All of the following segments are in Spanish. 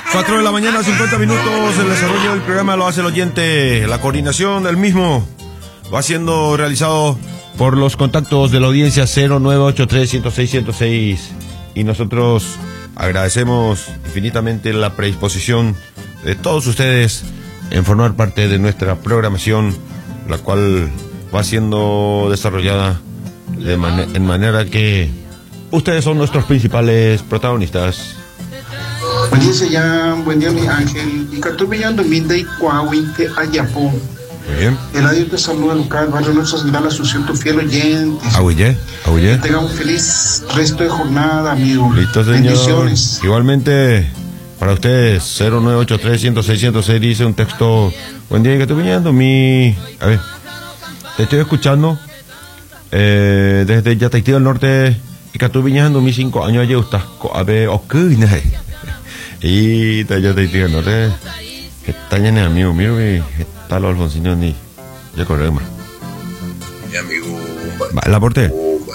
4 de la mañana, 50 minutos. El desarrollo del programa lo hace el oyente. La coordinación del mismo va siendo realizado por los contactos de la audiencia 0983-106-106. Y nosotros agradecemos infinitamente la predisposición de todos ustedes en formar parte de nuestra programación, la cual va siendo desarrollada en manera que ustedes son nuestros principales protagonistas. Buen día, Sayán. Buen día, mi ángel. Y que estoy viendo mi Cuahuinte a Japón. Muy bien. El adiós te saluda, Lucas, barrio Nuestra Señora Asunción, tu fiel oyente. Ahuye. Que tenga un feliz resto de jornada, amigo. Listo, señor. Bendiciones. Igualmente, para ustedes, 0983-106-106 dice un texto. Buen día, que estoy viendo mi... A ver, te estoy escuchando desde Yataití del Norte. Y que estoy viendo mis 5 años allí. A ver, ok, y te Yataití del Norte. Está lleno de amigos, mira, está los Alfonsinos ni ya corre más. Mi amigo, ¿El aporte?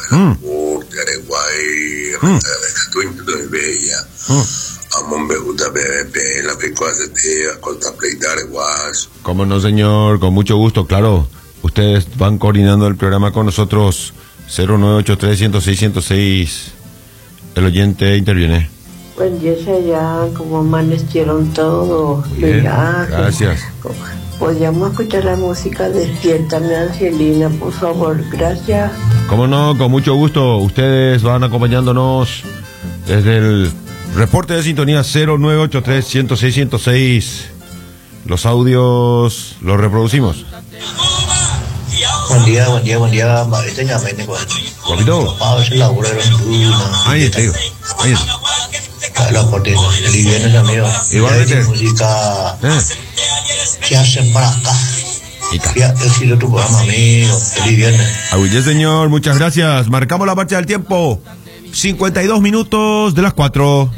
Como no, señor, con mucho gusto, claro. Ustedes van coordinando el programa con nosotros. 0983-106-106. El oyente interviene. Buen día, Sayán. ¿Cómo amanecieron todos? Bien, gracias. ¿Podríamos escuchar la música? Despiértame, Angelina, por favor. Gracias. Cómo no, con mucho gusto. Ustedes van acompañándonos desde el reporte de sintonía 0983-106-106. Los audios los reproducimos. Buen día, este ya me tengo. Guapito. Es la obrero en Duna. Ahí está. La cortina, el viernes, amigo. Igualmente. Música que hacen para acá. Ya he sido tu programa, amigo. El viernes. Oye, señor, muchas gracias. Marcamos la marcha del tiempo. 52 minutos de las 4.